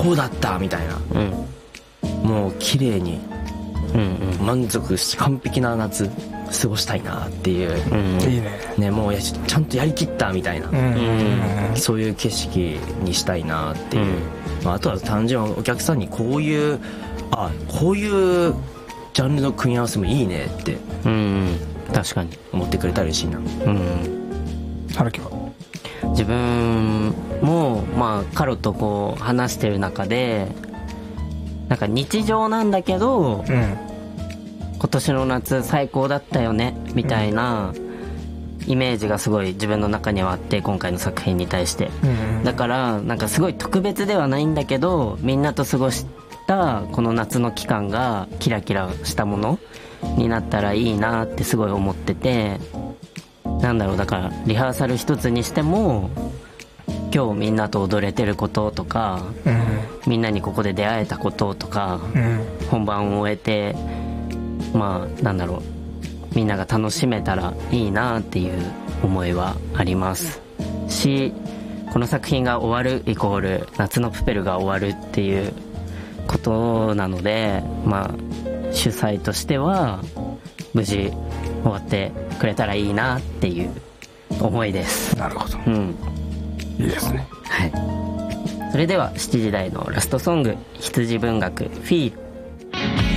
こうだったみたいな、もう綺麗に満足し完璧な夏過ごしたいなっていう、 いいね。 もうちゃんとやりきったみたいな、そういう景色にしたいなっていう、あとは単純にお客さんにこういうジャンルの組み合わせもいいねって、 確かに思ってくれたら嬉しいな。 春樹は自分もカロとこう話してる中でなんか日常なんだけど、今年の夏最高だったよねみたいなイメージがすごい自分の中にはあって、今回の作品に対して、だからなんかすごい特別ではないんだけど、みんなと過ごしたこの夏の期間がキラキラしたものになったらいいなってすごい思ってて、なんだろう、だからリハーサル一つにしても今日みんなと踊れてることとか、みんなにここで出会えたこととか、本番を終えてなんだろう、みんなが楽しめたらいいなっていう思いはありますし、この作品が終わるイコール夏のプペルが終わるっていうことなので、主催としては無事終わってくれたらいいなっていう思いです。 なるほど、いいですね。 はい、それでは7時台のラストソング、羊文学フィール。